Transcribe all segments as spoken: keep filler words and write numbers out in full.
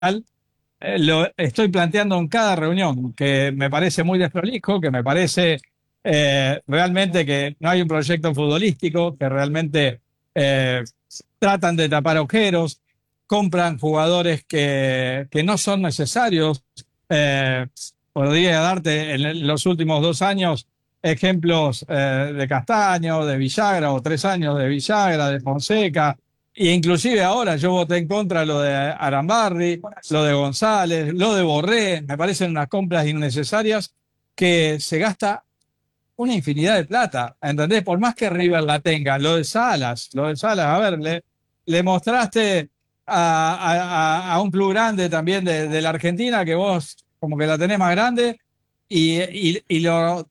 eh, lo estoy planteando en cada reunión, que me parece muy desprolijo, que me parece eh, realmente que no hay un proyecto futbolístico, que realmente eh, tratan de tapar agujeros, compran jugadores que, que no son necesarios. Eh, Podría darte en los últimos dos años ejemplos eh, de Castaño, de Villagra, o tres años de Villagra, de Fonseca, e inclusive ahora yo voté en contra lo de Arambarri, lo de González, lo de Borré. Me parecen unas compras innecesarias que se gasta una infinidad de plata, ¿entendés? Por más que River la tenga, lo de Salas, lo de Salas, a ver, le, le mostraste a, a- a un club grande también de, de la Argentina que vos como que la tenés más grande y, y- y lo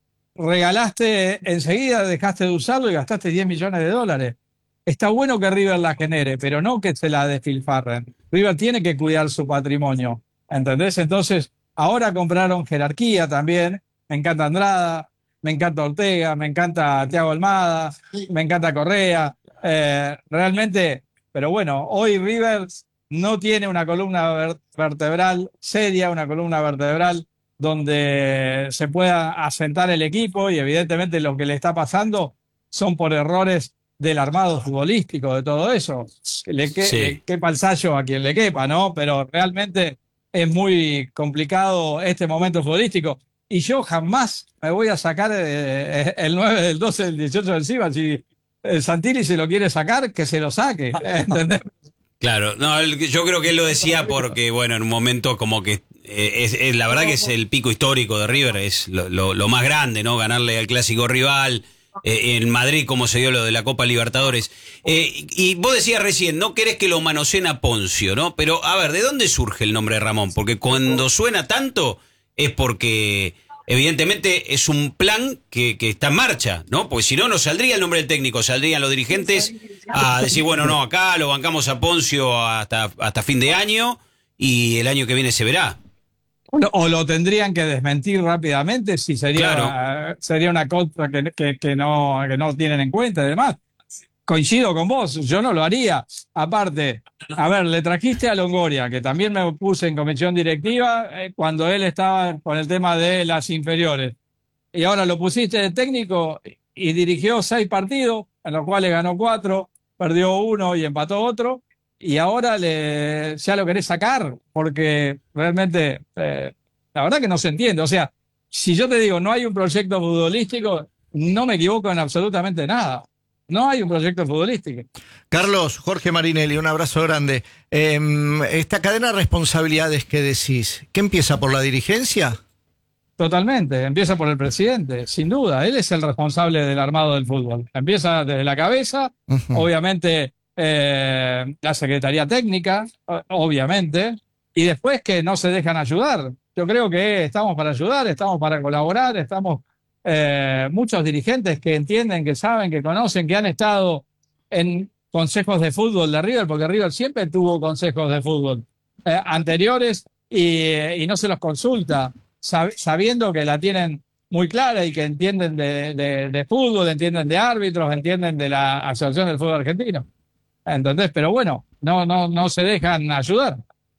regalaste enseguida, dejaste de usarlo y gastaste diez millones de dólares. Está bueno que River la genere, pero no que se la despilfarren. River tiene que cuidar su patrimonio, ¿entendés? Entonces, ahora compraron jerarquía también. Me encanta Andrada, me encanta Ortega, me encanta Thiago Almada, me encanta Correa. Eh, realmente, pero bueno, hoy River no tiene una columna ver- vertebral seria, una columna vertebral donde se pueda asentar el equipo, y evidentemente lo que le está pasando son por errores del armado futbolístico, de todo eso. Le, que, Sí. le quepa el sayo a quien le quepa, ¿no? Pero realmente es muy complicado este momento futbolístico. Y yo jamás me voy a sacar eh, el nueve del doce del dieciocho del C I B A. Si eh, Santilli se lo quiere sacar, que se lo saque. ¿Entendés? Claro, no, él- yo creo que él lo decía porque, bueno, en un momento como que eh, es, es- la verdad que es el pico histórico de River, es lo, lo- lo más grande, ¿no? Ganarle al clásico rival, eh, en Madrid como se dio lo de la Copa Libertadores. Eh, y, y vos decías recién, no querés que lo manoseen a Poncio, ¿no? Pero, a ver, ¿de dónde surge el nombre de Ramón? Porque cuando suena tanto es porque evidentemente es un plan que, que está en marcha, ¿no? Porque si no, no saldría el nombre del técnico, saldrían los dirigentes a decir, bueno, no, acá lo bancamos a Poncio hasta, hasta fin de año y el año que viene se verá. O lo, o lo tendrían que desmentir rápidamente si Claro, sería, sería una cosa que, que, que no, que no tienen en cuenta. Además, coincido con vos, yo no lo haría. Aparte, a ver, le trajiste a Longoria, que también me puse en comisión directiva eh, cuando él estaba con el tema de las inferiores. Y ahora lo pusiste de técnico y dirigió seis partidos, en los cuales ganó cuatro, perdió uno y empató otro. Y ahora le, ya lo querés sacar, porque realmente, eh, la verdad que no se entiende. O sea, si yo te digo no hay un proyecto futbolístico, no me equivoco en absolutamente nada. No hay un proyecto futbolístico. Carlos, Jorge Marinelli, un abrazo grande. Eh, esta cadena de responsabilidades que decís, ¿qué empieza por la dirigencia? Totalmente, empieza por el presidente, sin duda. Él es el responsable del armado del fútbol. Empieza desde la cabeza, Ujú. obviamente eh, la Secretaría Técnica, o- obviamente, y después que no se dejan ayudar. Yo creo que estamos para ayudar, estamos para colaborar, estamos eh, muchos dirigentes que entienden, que saben, que conocen, que han estado en consejos de fútbol de River, porque River siempre tuvo consejos de fútbol eh, anteriores y, y no se los consulta sab- sabiendo que la tienen muy clara y que entienden de, de- de fútbol, entienden de árbitros, entienden de la Asociación del Fútbol Argentino. Entonces, pero bueno, no, no, no se dejan ayudar.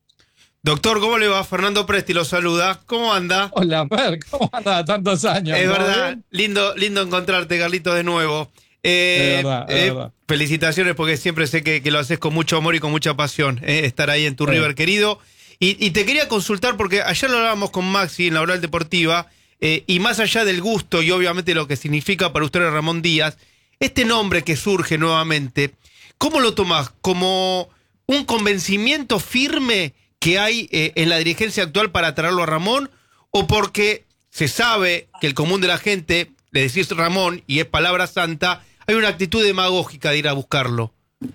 Doctor, ¿cómo le va? Fernando Presti lo saluda. ¿Cómo anda? Hola, Per, ¿cómo anda tantos años? Es ¿Todo verdad, bien? lindo, lindo encontrarte, Carlito, de nuevo. Es Eh, verdad, es eh, verdad. felicitaciones porque siempre sé que, que lo haces con mucho amor y con mucha pasión, eh, estar ahí en tu Sí. River querido. Y, y te quería consultar porque ayer lo hablábamos con Maxi en la Oral Deportiva, eh, y más allá del gusto y obviamente lo que significa para usted Ramón Díaz, este nombre que surge nuevamente, ¿cómo lo tomás? ¿Como un convencimiento firme que hay eh, en la dirigencia actual para traerlo a Ramón? ¿O porque se sabe que el común de la gente, le decís Ramón y es palabra santa, hay una actitud demagógica de ir a buscarlo?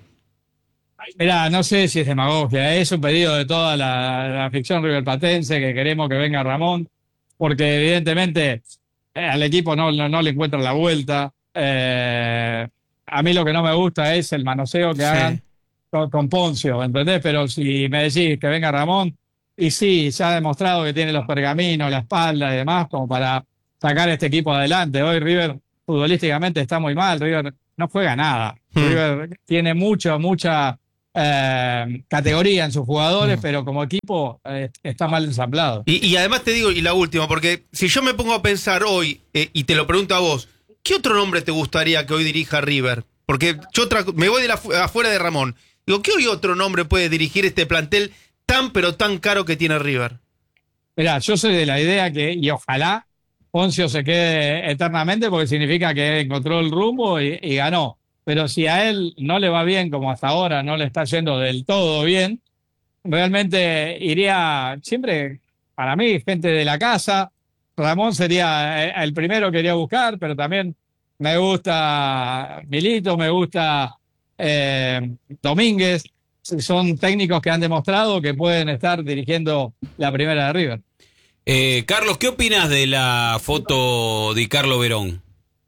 Mirá, no sé si es demagogia, es un pedido de toda la, la afición riverplatense que queremos que venga Ramón, porque evidentemente eh, al equipo no, no, no le encuentran la vuelta. Eh, a mí lo que no me gusta es el manoseo que Sí. hagan con, con Poncio, ¿entendés? Pero si me decís que venga Ramón, y sí, se ha demostrado que tiene los pergaminos, la espalda y demás, como para sacar este equipo adelante. Hoy River futbolísticamente está muy mal, River no juega nada. Hmm. River tiene mucho, mucha eh, categoría en sus jugadores, Mm. pero como equipo eh, está mal ensamblado. Y, y además te digo, y la última, porque si yo me pongo a pensar hoy, eh, y te lo pregunto a vos, ¿qué otro nombre te gustaría que hoy dirija River? Porque yo tra- me voy de la, afuera de Ramón. Digo, ¿qué hoy otro nombre puede dirigir este plantel tan pero tan caro que tiene River? Mirá, yo soy de la idea que, y ojalá Poncio se quede eternamente porque significa que encontró el rumbo y, y ganó. Pero si a él no le va bien como hasta ahora, no le está yendo del todo bien, realmente iría siempre, para mí, gente de la casa. Ramón sería eh, el primero que iría a buscar, pero también me gusta Milito, me gusta eh, Domínguez. Son técnicos que han demostrado que pueden estar dirigiendo la primera de River. Eh, Carlos, ¿qué opinas de la foto de Carlo Verón?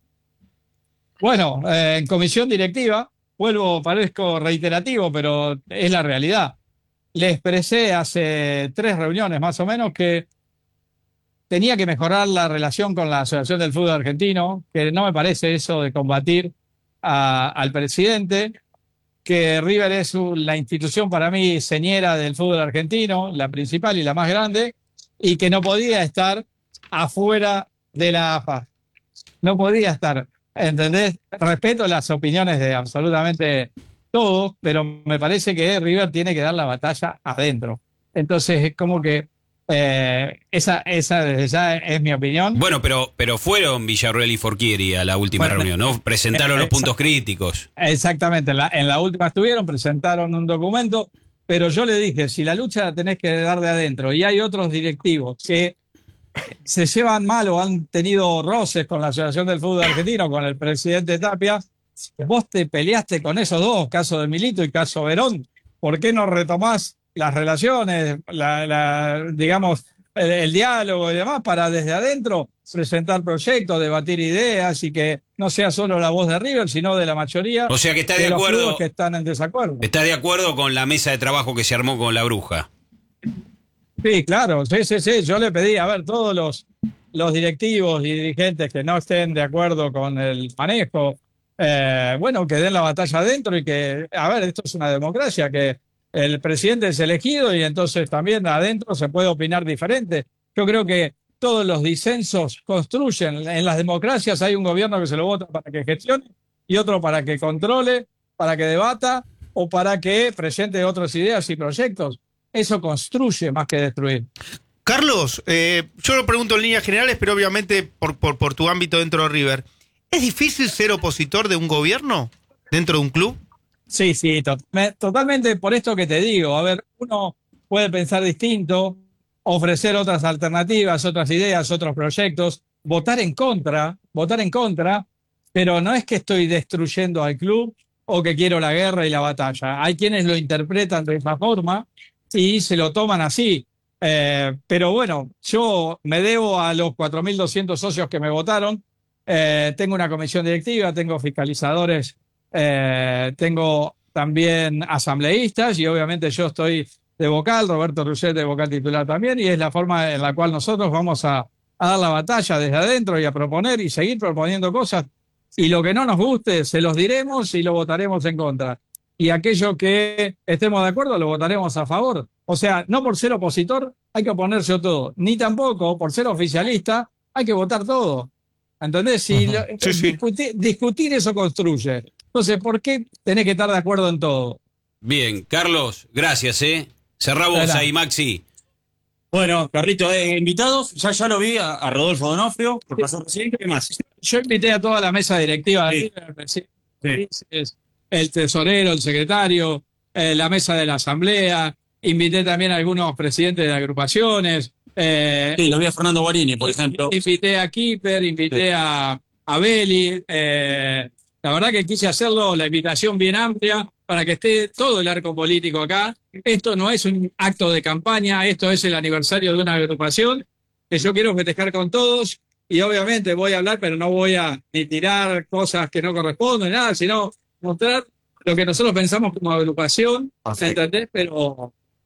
Bueno, eh, en comisión directiva, vuelvo, parezco reiterativo, pero es la realidad. Le expresé hace tres reuniones más o menos que tenía que mejorar la relación con la Asociación del Fútbol Argentino, que no me parece eso de combatir a- al presidente, que River es un- la institución para mí señera del fútbol argentino, la principal y la más grande, y que no podía estar afuera de la A F A. No podía estar, ¿entendés? Respeto las opiniones de absolutamente todos, pero me parece que River tiene que dar la batalla adentro. Entonces es como que eh, esa, esa desde ya es mi opinión. Bueno, pero, pero fueron Villarreal y Forchieri a la última Bueno, reunión, ¿no? Presentaron eh, los puntos exa- críticos. Exactamente, en la, en la última estuvieron, presentaron un documento, pero yo le dije, si la lucha la tenés que dar de adentro y hay otros directivos que se llevan mal o han tenido roces con la Asociación del Fútbol Argentino, con el presidente Tapia, vos te peleaste con esos dos, caso de Milito y caso Verón, ¿por qué no retomás las relaciones, la, la, digamos, el, el diálogo y demás para desde adentro presentar proyectos, debatir ideas y que no sea solo la voz de River, sino de la mayoría O sea que está de de los acuerdo, clubes que están en desacuerdo? está de acuerdo con la mesa de trabajo que se armó con la bruja. Sí, claro, sí, sí, sí. Yo le pedí, a ver, todos los, los directivos y dirigentes que no estén de acuerdo con el manejo, eh, bueno, que den la batalla adentro y que, a ver, esto es una democracia, que el presidente es elegido y entonces también adentro se puede opinar diferente. Yo creo que todos los disensos construyen. En las democracias hay un gobierno que se lo vota para que gestione y otro para que controle, para que debata o para que presente otras ideas y proyectos. Eso construye más que destruir. Carlos, eh, yo lo pregunto en líneas generales, pero obviamente por, por, por tu ámbito dentro de River. ¿Es difícil ser opositor de un gobierno dentro de un club? Sí, sí, to- me- totalmente por esto que te digo. A ver, uno puede pensar distinto, ofrecer otras alternativas, otras ideas, otros proyectos, votar en contra, votar en contra, pero no es que estoy destruyendo al club o que quiero la guerra y la batalla. Hay quienes lo interpretan de esa forma y se lo toman así. Eh, pero bueno, yo me debo a los cuatro mil doscientos socios que me votaron. Eh, tengo una comisión directiva, tengo fiscalizadores, eh, tengo también asambleístas y obviamente yo estoy de vocal, Roberto Rousset de vocal titular también, y es la forma en la cual nosotros vamos a, a dar la batalla desde adentro y a proponer y seguir proponiendo cosas. Y lo que no nos guste, se los diremos y lo votaremos en contra. Y aquello que estemos de acuerdo, lo votaremos a favor. O sea, no por ser opositor hay que oponerse a todo, ni tampoco por ser oficialista hay que votar todo. ¿Entendés? Si Ujú. lo- Sí, sí. discutir, discutir eso construye. Entonces, ¿por qué tenés que estar de acuerdo en todo? Bien, Carlos, gracias, ¿eh? Cerramos Adelante. ahí, Maxi. Bueno, Carrito, eh, invitados, ya, ya lo vi a, a Rodolfo Donofrio, que pasó recién, ¿qué más? Yo invité a toda la mesa directiva de Sí. River, el presidente, el tesorero, el secretario, eh, la mesa de la asamblea, invité también a algunos presidentes de agrupaciones, eh, Sí, lo vi a Fernando Guarini, por ejemplo. invité a Kipper, invité Sí. a, a Beli, eh, la verdad que quise hacerlo, la invitación bien amplia, para que esté todo el arco político acá. Esto no es un acto de campaña, esto es el aniversario de una agrupación que yo quiero festejar con todos y obviamente voy a hablar, pero no voy a ni tirar cosas que no corresponden, nada, sino mostrar lo que nosotros pensamos como agrupación, Perfecto. ¿entendés? Pero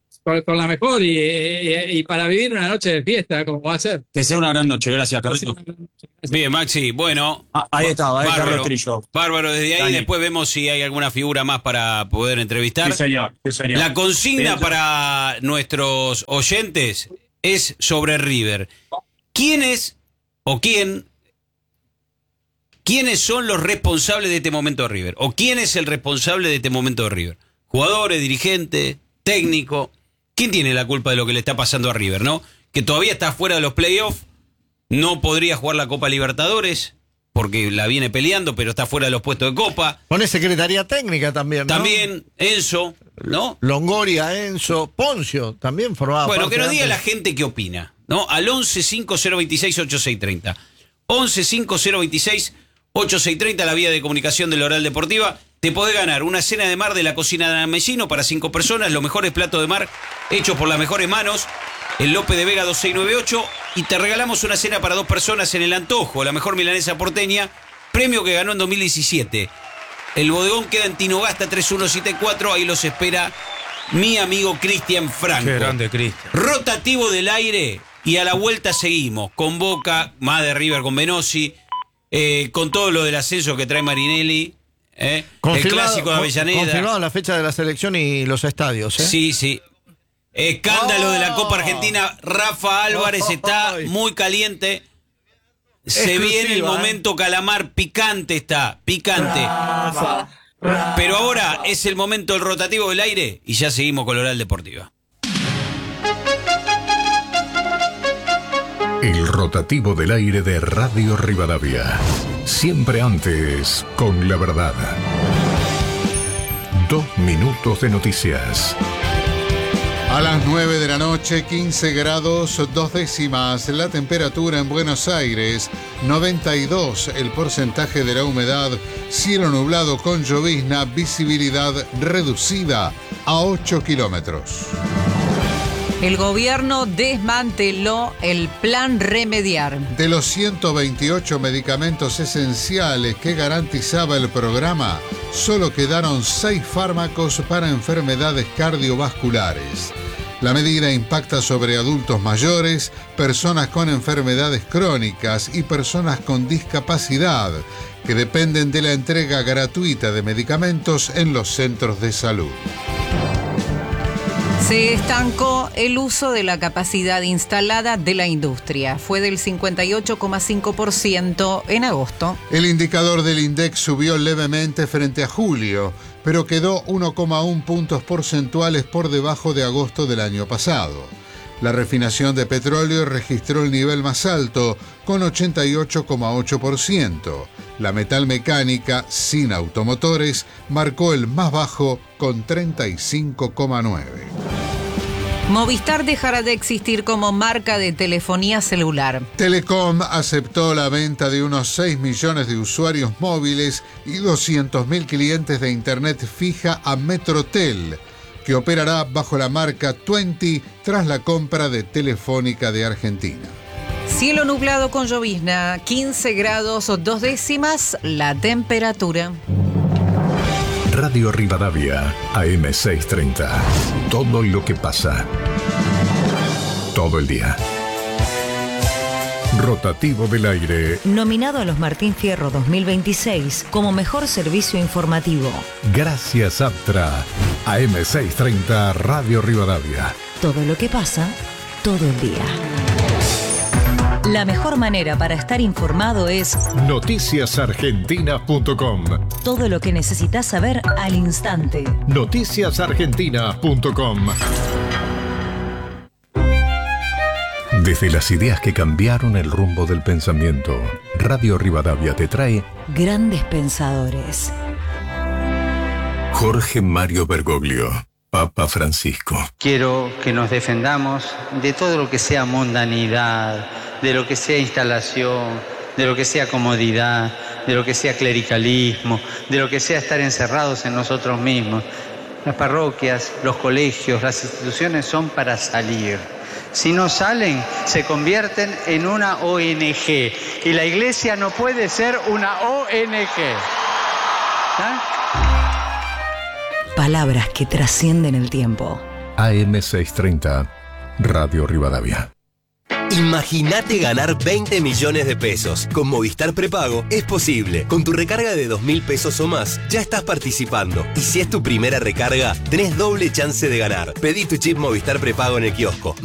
con, con la mejor y, y, y para vivir una noche de fiesta, como va a ser. Que sea una gran noche. Gracias, Carlito. Bien, Maxi, bueno. Ah, ahí estaba, ahí bárbaro, Carlos Trillo. bárbaro, desde ahí Dani. después vemos si hay alguna figura más para poder entrevistar. Sí, señor. Sí, señor. La consigna Bien. para nuestros oyentes es sobre River. ¿Quiénes o quién, quiénes son los responsables de este momento de River? ¿O quién es el responsable de este momento de River? ¿Jugadores, dirigentes, técnico? ¿Quién tiene la culpa de lo que le está pasando a River, no? Que todavía está fuera de los playoffs, no podría jugar la Copa Libertadores, porque la viene peleando, pero está fuera de los puestos de Copa. Pone Secretaría Técnica también, ¿no? También Enzo, ¿no? Longoria, Enzo, Poncio, también formaba Bueno, parte que nos diga antes. la gente qué opina, ¿no? Al once cinco cero veintiséis ochenta y seis treinta. once cinco cero veintiséis ochenta y seis treinta, la vía de comunicación de la Oral Deportiva. Te podés ganar una cena de mar de la cocina de Amesino para cinco personas, los mejores platos de mar hechos por las mejores manos, el Lope de Vega dos seis nueve ocho, y te regalamos una cena para dos personas en el Antojo, la mejor milanesa porteña, premio que ganó en dos mil diecisiete. El bodegón queda en Tinogasta tres uno siete cuatro, ahí los espera mi amigo Cristian Franco. Qué grande, Cristian. Rotativo del aire, y a la vuelta seguimos con Boca, más de River con Benossi, eh, con todo lo del ascenso que trae Marinelli, eh, el clásico de Avellaneda. Confirmado la fecha de la selección y los estadios, ¿eh? Sí, sí. Escándalo de la Copa Argentina. Rafa Álvarez está muy caliente. Se Exclusiva, viene el ¿eh? momento calamar, picante está, picante. Pero ahora es el momento del rotativo del aire y ya seguimos con la Oral Deportiva. El rotativo del aire de Radio Rivadavia. Siempre antes, con la verdad. Dos minutos de noticias. A las nueve de la noche, quince grados, dos décimas. La temperatura en Buenos Aires, noventa y dos el porcentaje de la humedad. Cielo nublado con llovizna, visibilidad reducida a ocho kilómetros. El gobierno desmanteló el plan Remediar. De los ciento veintiocho medicamentos esenciales que garantizaba el programa, solo quedaron seis fármacos para enfermedades cardiovasculares. La medida impacta sobre adultos mayores, personas con enfermedades crónicas y personas con discapacidad, que dependen de la entrega gratuita de medicamentos en los centros de salud. Se estancó el uso de la capacidad instalada de la industria. Fue del cincuenta y ocho coma cinco por ciento en agosto. El indicador del INDEC subió levemente frente a julio, pero quedó uno coma uno puntos porcentuales por debajo de agosto del año pasado. La refinación de petróleo registró el nivel más alto, con ochenta y ocho coma ocho por ciento. La metalmecánica, sin automotores, marcó el más bajo, con treinta y cinco coma nueve por ciento. Movistar dejará de existir como marca de telefonía celular. Telecom aceptó la venta de unos seis millones de usuarios móviles y doscientos mil clientes de internet fija a Metrotel, que operará bajo la marca veinte tras la compra de Telefónica de Argentina. Cielo nublado con llovizna, quince grados o dos décimas la temperatura. Radio Rivadavia, A M seiscientos treinta. Todo lo que pasa. Todo el día. Rotativo del aire. Nominado a los Martín Fierro dos mil veintiséis como mejor servicio informativo. Gracias, Aptra. A M seiscientos treinta, Radio Rivadavia. Todo lo que pasa, todo el día. La mejor manera para estar informado es noticias argentinas punto com. todo lo que necesitas saber al instante. noticias argentinas punto com. Desde las ideas que cambiaron el rumbo del pensamiento, Radio Rivadavia te trae Grandes pensadores. Jorge Mario Bergoglio, Papa Francisco. Quiero que nos defendamos de todo lo que sea mundanidad, de lo que sea instalación, de lo que sea comodidad, de lo que sea clericalismo, de lo que sea estar encerrados en nosotros mismos. Las parroquias, los colegios, las instituciones son para salir. Si no salen, se convierten en una O N G. Y la iglesia no puede ser una O N G. ¿Ah? Palabras que trascienden el tiempo. A M seiscientos treinta, Radio Rivadavia. Imagínate ganar veinte millones de pesos. Con Movistar Prepago es posible. Con tu recarga de dos mil pesos o más, ya estás participando. Y si es tu primera recarga, tenés doble chance de ganar. Pedí tu chip Movistar Prepago en el kiosco.